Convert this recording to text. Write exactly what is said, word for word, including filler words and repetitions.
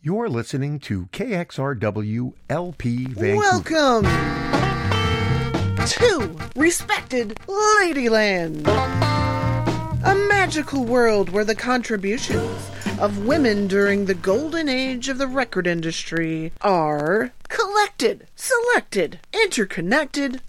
You're listening to K X R W L P Vancouver. Welcome to Respected Ladyland, a magical world where the contributions of women during the golden age of the record industry are collected, selected, interconnected,